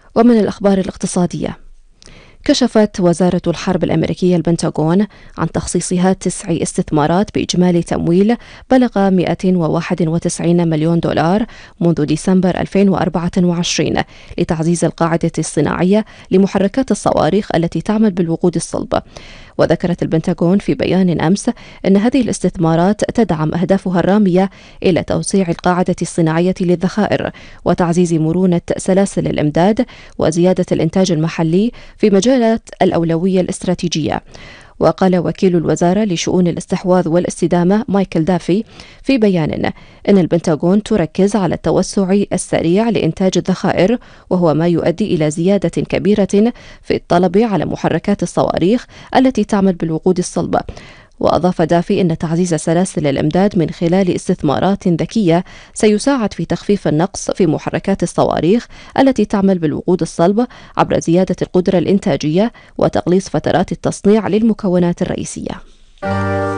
ومن الأخبار الاقتصادية، كشفت وزارة الحرب الأمريكية البنتاغون عن تخصيصها 9 استثمارات بإجمالي تمويل بلغ 291 مليون دولار منذ ديسمبر 2024 لتعزيز القاعدة الصناعية لمحركات الصواريخ التي تعمل بالوقود الصلب. وذكرت البنتاغون في بيان أمس أن هذه الاستثمارات تدعم أهدافها الرامية إلى توسيع القاعدة الصناعية للذخائر وتعزيز مرونة سلاسل الإمداد وزيادة الإنتاج المحلي في مجالات الأولوية الاستراتيجية. وقال وكيل الوزارة لشؤون الاستحواذ والاستدامة مايكل دافي في بيان أن البنتاغون تركز على التوسع السريع لإنتاج الذخائر، وهو ما يؤدي إلى زيادة كبيرة في الطلب على محركات الصواريخ التي تعمل بالوقود الصلب. وأضاف دافي أن تعزيز سلاسل الإمداد من خلال استثمارات ذكية سيساعد في تخفيف النقص في محركات الصواريخ التي تعمل بالوقود الصلب عبر زيادة القدرة الإنتاجية وتقليص فترات التصنيع للمكونات الرئيسية.